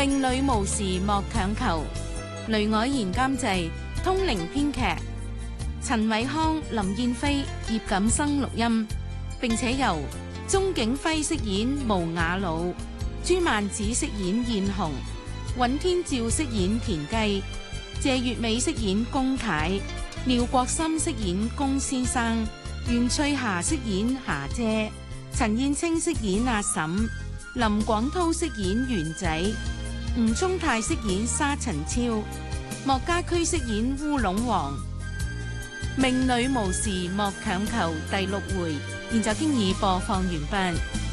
命裏無時莫強求。雷凱賢監製，通靈編劇，陳偉康、林燕飛、葉錦生錄音，並且由鍾景輝飾演無雅魯，朱曼子飾演燕紅，尹天照飾演田雞，謝月美飾演龔太，廖國森飾演龔先生，袁翠霞飾演霞姐，陳燕青飾演阿嬸，林廣滔飾演元仔，吳聰泰飾演沙塵超，莫家駒飾演烏龍王。命裏無時莫強求第6回，現在經已播放完畢。